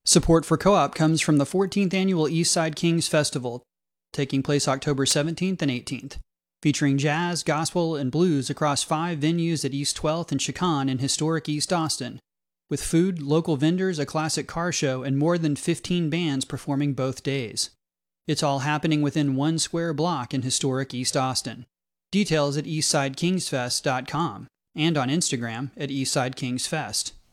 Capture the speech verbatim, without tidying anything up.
Support for Co-op comes from the fourteenth Annual Eastside Kings Festival, taking place October seventeenth and eighteenth, featuring jazz, gospel, and blues across five venues at East twelfth and Chicon in historic East Austin, with food, local vendors, a classic car show, and more than fifteen bands performing both days. It's all happening within one square block in historic East Austin. Details at eastside kings fest dot com and on Instagram at eastside kings fest.